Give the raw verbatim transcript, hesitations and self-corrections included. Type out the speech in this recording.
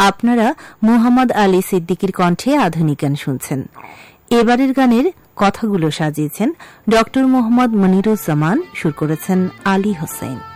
আপনারা মুহাম্মদ আলী সিদ্দিকীর কণ্ঠে আধুনিক গান শুনছেন। এবারের গানের কথাগুলো সাজিয়েছেন ড মোহাম্মদ মনিরুজ্জামান, সুর করেছেন আলী হোসেন।